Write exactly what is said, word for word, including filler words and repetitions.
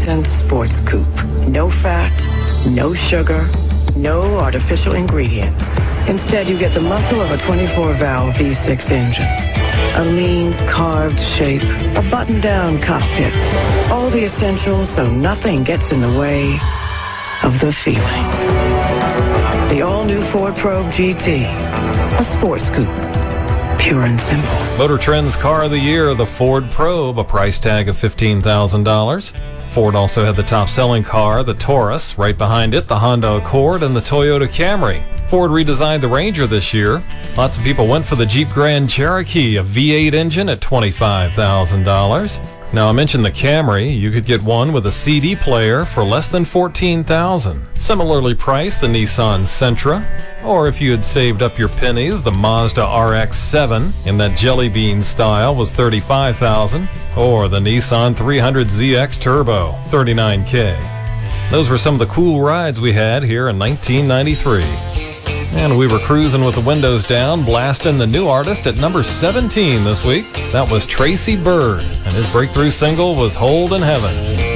Sense Sports Coupe. No fat, no sugar, no artificial ingredients. Instead, you get the muscle of a twenty-four valve V six engine. A lean, carved shape, a button-down cockpit. All the essentials so nothing gets in the way of the feeling. The all-new Ford Probe G T. A sports coupe. Pure and simple. Motor Trend's Car of the Year, the Ford Probe, a price tag of fifteen thousand dollars. Ford also had the top-selling car, the Taurus. Right behind it, the Honda Accord and the Toyota Camry. Ford redesigned the Ranger this year. Lots of people went for the Jeep Grand Cherokee, a V eight engine at twenty-five thousand dollars. Now, I mentioned the Camry. You could get one with a C D player for less than fourteen thousand dollars. Similarly priced, the Nissan Sentra. Or if you had saved up your pennies, the Mazda R X seven in that jelly bean style was thirty-five thousand dollars. Or the Nissan three hundred Z X Turbo, thirty-nine thousand dollars. Those were some of the cool rides we had here in nineteen ninety-three. And we were cruising with the windows down, blasting the new artist at number seventeen this week. That was Tracy Byrd, and his breakthrough single was Hold in Heaven.